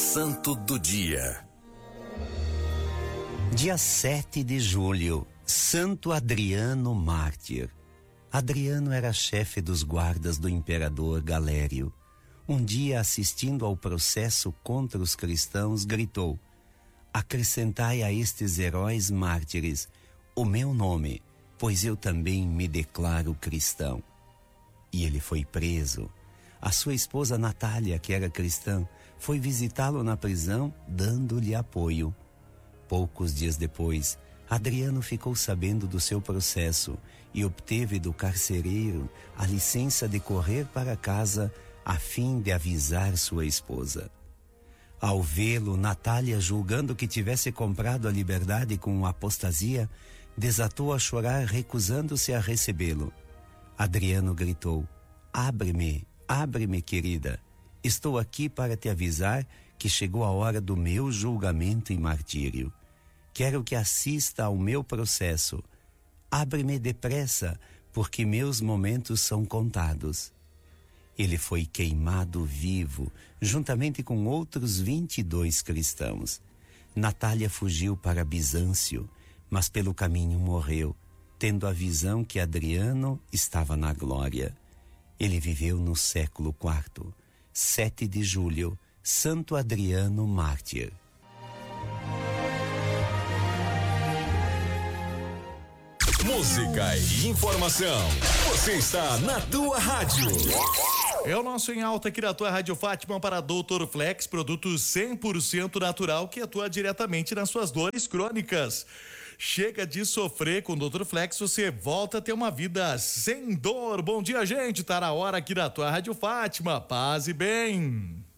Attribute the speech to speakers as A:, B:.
A: Santo do Dia.
B: Dia 7 de julho, Santo Adriano Mártir. Adriano era chefe dos guardas do imperador Galério. Um dia, assistindo ao processo contra os cristãos, gritou: acrescentai a estes heróis mártires o meu nome, pois eu também me declaro cristão. E ele foi preso. A sua esposa Natália, que era cristã, foi visitá-lo na prisão, dando-lhe apoio. Poucos dias depois, Adriano ficou sabendo do seu processo e obteve do carcereiro a licença de correr para casa a fim de avisar sua esposa. Ao vê-lo, Natália, julgando que tivesse comprado a liberdade com apostasia, desatou a chorar, recusando-se a recebê-lo. Adriano gritou: abre-me, abre-me, querida. Estou aqui para te avisar que chegou a hora do meu julgamento e martírio. Quero que assista ao meu processo. Abre-me depressa, porque meus momentos são contados. Ele foi queimado vivo, juntamente com outros 22 cristãos. Natália fugiu para Bizâncio, mas pelo caminho morreu, tendo a visão que Adriano estava na glória. Ele viveu no século IV, 7 de julho, Santo Adriano Mártir.
A: Música e informação. Você está na tua rádio.
C: É o nosso Em Alta aqui da tua Rádio Fátima para Doutor Flex, produto 100% natural que atua diretamente nas suas dores crônicas. Chega de sofrer com o Doutor Flex, você volta a ter uma vida sem dor. Bom dia, gente, tá na hora aqui da tua Rádio Fátima. Paz e bem.